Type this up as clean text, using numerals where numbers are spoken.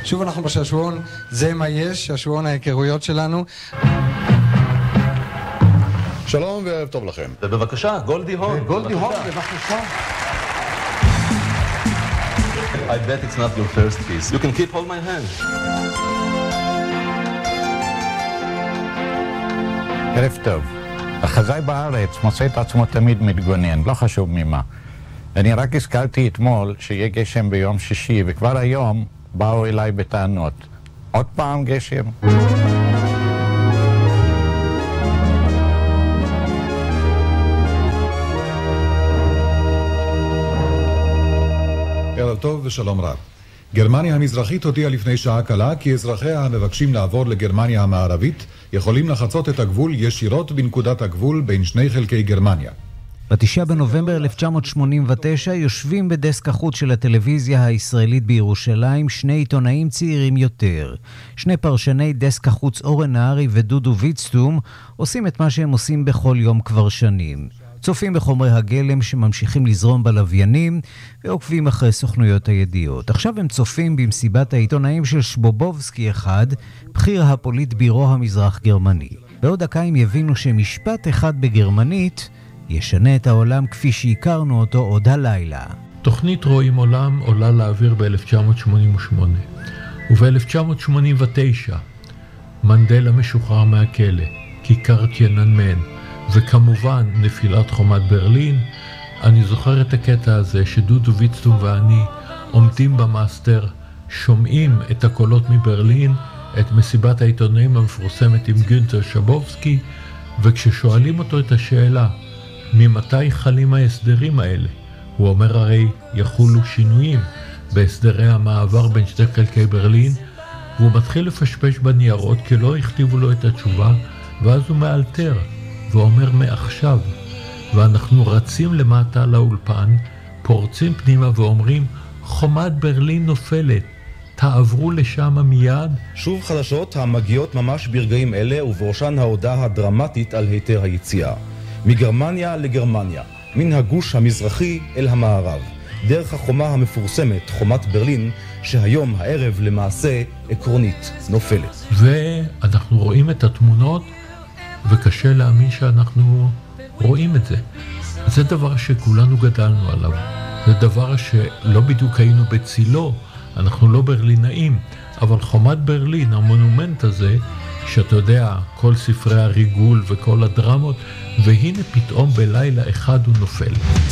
שוב אנחנו בשעשועון, זה מה יש, שעשועון ההיכרויות שלנו. שלום וערב טוב לכם. ובבקשה, גולדי הון. גולדי הון, בבקשה. I bet it's not your first piece. You can keep hold my hand. ערב טוב. החזאי בארץ מוצא את עצמו תמיד מתגונן, לא חשוב ממה. אני רק הזכרתי אתמול שיהיה גשם ביום שישי, וכבר היום באו אליי בטענות. עוד פעם גשם? ערב טוב ושלום רב. גרמניה המזרחית הודיעה לפני שעה קלה כי אזרחיה המבקשים לעבור לגרמניה המערבית יכולים לחצות את הגבול ישירות בנקודת הגבול בין שני חלקי גרמניה. ב9 בנובמבר 1989 יושבים בדסק החוץ של הטלוויזיה הישראלית בירושלים שני עיתונאים צעירים יותר. שני פרשני דסק החוץ אורן נהרי ודודו ויצטום עושים את מה שהם עושים בכל יום כבר שנים. צופים בחומרי הגלם שממשיכים לזרום בלוויינים ועוקבים אחרי סוכנויות הידיעות. עכשיו הם צופים במסיבת העיתונאים של שבובובסקי אחד, בכיר הפוליט בירו המזרח גרמני. בעוד דקה הם יבינו שמשפט אחד בגרמנית ישנה את העולם כפי שהכרנו אותו עוד הלילה. תוכנית רואים עולם עולה לאוויר ב-1988, וב-1989 מנדלה משוחרר מהכלא, כיכר טיאננמן, וכמובן נפילת חומת ברלין. אני זוכר את הקטע הזה שדודו ויצטום ואני עומדים במאסטר, שומעים את הקולות מברלין, את מסיבת העיתונאים המפורסמת עם גונטר שבובסקי, וכששואלים אותו את השאלה, ממתי חלים ההסדרים האלה? הוא אומר הרי יחולו שינויים בהסדרי המעבר בין שתי חלקי ברלין, והוא מתחיל לפשפש בניירות כי לא הכתיבו לו את התשובה, ואז הוא מאלתר ואומר מעכשיו, ואנחנו רצים למטה לאולפן, פורצים פנימה ואומרים, חומת ברלין נופלת, תעברו לשם מיד. שוב חדשות המגיעות ממש ברגעים אלה, ובראשן ההודעה הדרמטית על היתר היציאה. מגרמניה לגרמניה, מן הגוש המזרחי אל המערב, דרך החומה המפורסמת, חומת ברלין, שהיום הערב למעשה עקרונית נופלת. ואנחנו רואים את התמונות, וקשה להאמין שאנחנו רואים את זה. זה דבר שכולנו גדלנו עליו. זה דבר שלא בדיוק היינו בצילו, אנחנו לא ברלינאים, אבל חומת ברלין, המונומנט הזה, שאתה יודע, כל ספרי הריגול וכל הדרמות, והנה פתאום בלילה אחד הוא נופל.